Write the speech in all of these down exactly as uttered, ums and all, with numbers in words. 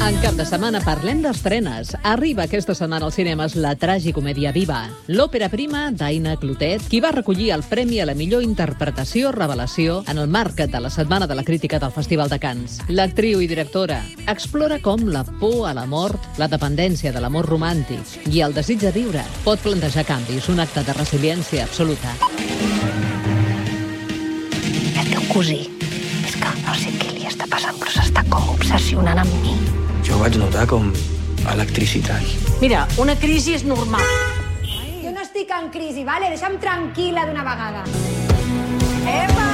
En cap de setmana parlem d'estrenes. Arriba aquesta setmana als cinemes la tragicomèdia Viva, l'òpera prima d'Aina Clotet, qui va recollir el Premi a la millor interpretació revelació en el marc de la Setmana de la Crítica del Festival de Cannes. L'actriu i directora explora com la por a la mort, la dependència de l'amor romàntic i el desig de viure pot plantejar canvis, un acte de resiliència absoluta. El teu cosí és que no sé què li està passant, però s'està com obsessionant amb mi. Jo vaig notar com electricitat. Mira, una crisi és normal. Jo no estic en crisi, vale? Deixa'm tranquil·la d'una vegada. Epa!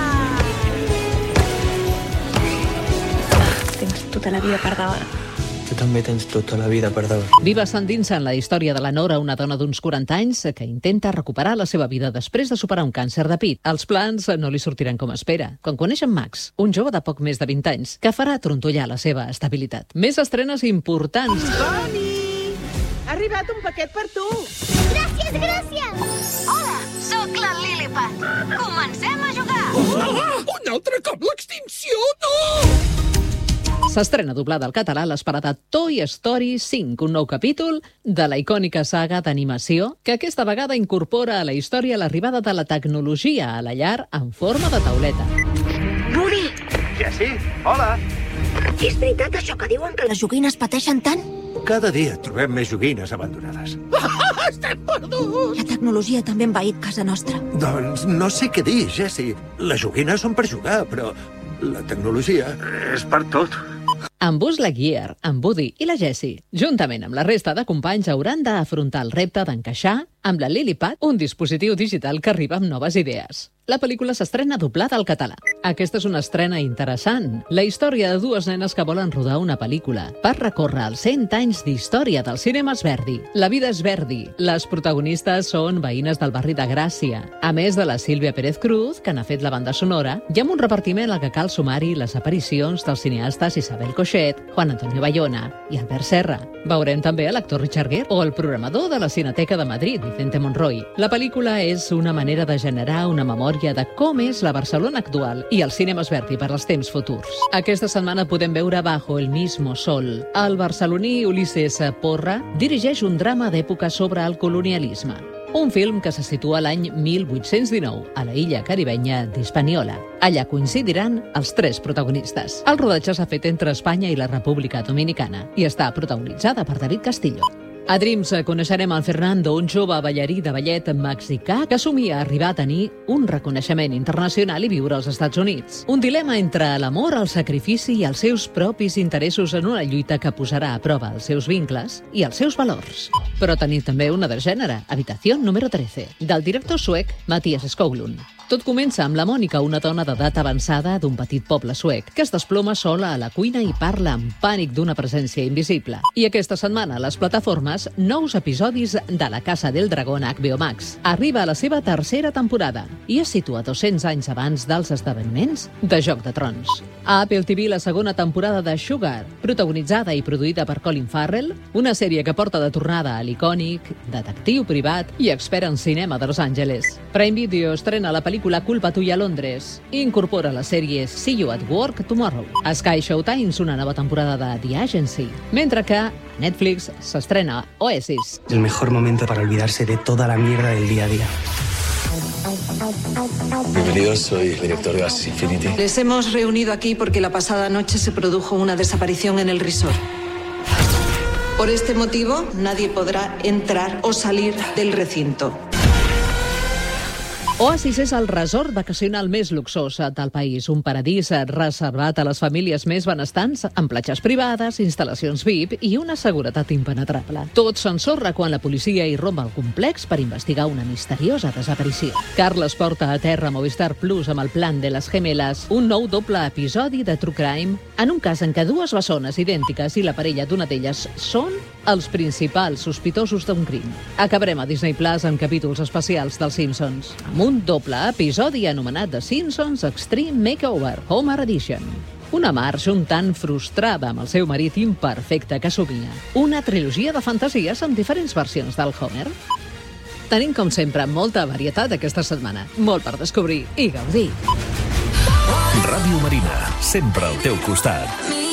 Tens tota la vida per davant. Tu també tens tota la vida per davant. Viva s'endinsa en la història de la Nora, una dona d'uns quaranta anys que intenta recuperar la seva vida després de superar un càncer de pit. Els plans no li sortiran com espera. Quan coneix en Max, un jove de poc més de vint anys, que farà trontollar la seva estabilitat. Més estrenes importants. Toni! Ha arribat un paquet per tu. Gràcies, gràcies! Hola, sóc la Liliput. Comencem a jugar! Oh, un altre cop l'extinció, no! S'estrena doblada al català l'esperada Toy Story cinc, un nou capítol de la icònica saga d'animació que aquesta vegada incorpora a la història l'arribada de la tecnologia a la llar en forma de tauleta. Ruri! Jessie, hola! És veritat això que diuen que les joguines pateixen tant? Cada dia trobem més joguines abandonades. Estem perduts! La tecnologia també ha envaït casa nostra. Doncs no sé què dir, Jessie. Les joguines són per jugar, però la tecnologia és per tot. En Buzz Lightyear, en Woody i la Jessie, juntament amb la resta de companys, hauran d'afrontar el repte d'encaixar amb la Liliput, un dispositiu digital que arriba amb noves idees. La pel·lícula s'estrena doblada al català. Aquesta és una estrena interessant. La història de dues nenes que volen rodar una pel·lícula per recórrer els cent anys d'història del cinema Verdi. La vida és Verdi. Les protagonistes són veïnes del barri de Gràcia, a més de la Sílvia Pérez Cruz, que n'ha fet la banda sonora, i amb un repartiment al que cal sumar-hi les aparicions dels cineastes Isabel Coixet, Juan Antonio Bayona i Albert Serra. Veurem també a l'actor Richard Gere o el programador de la Cineteca de Madrid, Vicente Monroy. La pel·lícula és una manera de generar una memòria de com és la Barcelona actual i el cinema Verdi per als temps futurs. Aquesta setmana podem veure Bajo el mismo sol. El barceloní Ulises Porra dirigeix un drama d'època sobre el colonialisme. Un film que se situa l'any mil vuit-cents dinou a la illa caribenya d'Hispaniola. Allà coincidiran els tres protagonistes. El rodatge s'ha fet entre Espanya i la República Dominicana i està protagonitzada per David Castillo. A Dreams coneixerem el Fernando, un jove ballarí de ballet mexicà que somia arribar a tenir un reconeixement internacional i viure als Estats Units. Un dilema entre l'amor, el sacrifici i els seus propis interessos en una lluita que posarà a prova els seus vincles i els seus valors. Però tenim també una de gènere, Habitació número trece, del director suec Mattias Skoglund. Tot comença amb la Mònica, una dona d'edat avançada d'un petit poble suec, que es desploma sola a la cuina i parla amb pànic d'una presència invisible. I aquesta setmana, a les plataformes, nous episodis de La Casa del Dragón a H B O Max. Arriba a la seva tercera temporada i es situa dos-cents anys abans dels esdeveniments de Joc de Trons. A Apple T V, la segona temporada de Sugar, protagonitzada i produïda per Colin Farrell, una sèrie que porta de tornada a l'icònic detectiu privat i expert en cinema de Los Angeles. Prime Video estrena la pel·lícula Culpa tuya a Londres i incorpora la sèrie See You at Work Tomorrow. A Sky Showtimes, una nova temporada de The Agency, mentre que a Netflix s'estrena Oasis. El mejor momento para olvidarse de toda la mierda del día a día. Bienvenidos, soy el director de Oasis Infinity. Les hemos reunido aquí porque la pasada noche se produjo una desaparición en el resort. Por este motivo, nadie podrá entrar o salir del recinto. Oasis és el resort vacacional més luxós del país, un paradís reservat a les famílies més benestants, amb platges privades, instal·lacions V I P i una seguretat impenetrable. Tot s'ensorra quan la policia hi romba el complex per investigar una misteriosa desaparició. Carles porta a terra Movistar Plus amb el Plan de les Gemeles, un nou doble episodi de True Crime, en un cas en què dues bessones idèntiques i la parella d'una d'elles són els principals sospitosos d'un crim. Acabarem a Disney Plus amb capítols especials dels Simpsons, amb un doble episodi anomenat The Simpsons Extreme Makeover Homer Edition. Una Marge un tant frustrada amb el seu marit imperfecte que somia. Una trilogia de fantasies amb diferents versions del Homer. Tenim, com sempre, molta varietat aquesta setmana. Molt per descobrir i gaudir. Ràdio Marina, sempre al teu costat.